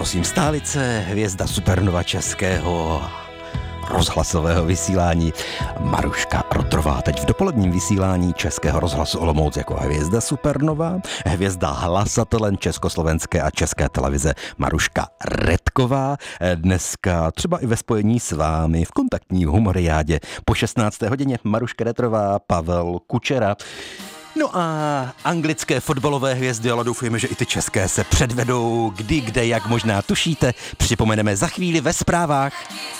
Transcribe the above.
prosím, stálice, hvězda supernova českého rozhlasového vysílání Maruška Rotrová. Teď v dopoledním vysílání Českého rozhlasu Olomouc jako hvězda supernova, hvězda hlasatelen československé a české televize Maruška Redková. Dneska třeba i ve spojení s vámi v kontaktní humoriádě po 16. hodině Maruška Redková, Pavel Kučera. No a anglické fotbalové hvězdy, ale doufujeme, že i ty české se předvedou, kdy, kde, jak možná tušíte, připomeneme za chvíli ve zprávách.